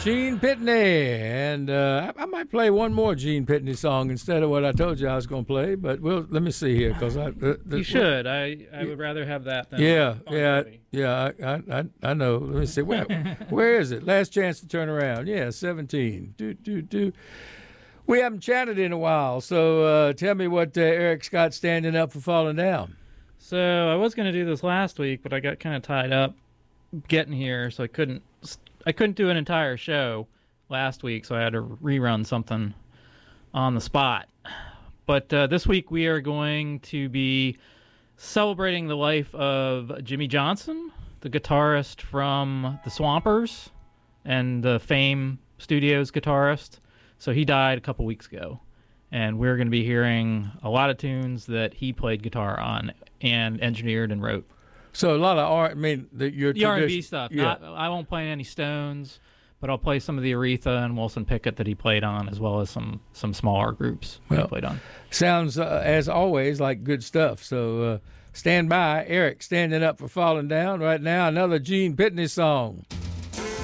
Gene Pitney. And I might play one more Gene Pitney song instead of what I told you I was going to play. But let me see here. Cause you should. I would rather have that than I know. Let me see. Where is it? Last Chance to Turn Around. Yeah, 17. We haven't chatted in a while. So tell me what Eric Scott standing up for falling down. So I was going to do this last week, but I got kind of tied up getting here, so I couldn't do an entire show last week, so I had to rerun something on the spot. But this week we are going to be celebrating the life of Jimmy Johnson, the guitarist from the Swampers and the Fame Studios guitarist. So he died a couple weeks ago, and we're going to be hearing a lot of tunes that he played guitar on and engineered and wrote. So a lot of the R&B stuff. Yeah. I won't play any Stones, but I'll play some of the Aretha and Wilson Pickett that he played on, as well as some smaller groups he played on. Sounds, as always, like good stuff. So stand by. Eric standing up for falling down right now. Another Gene Pitney song.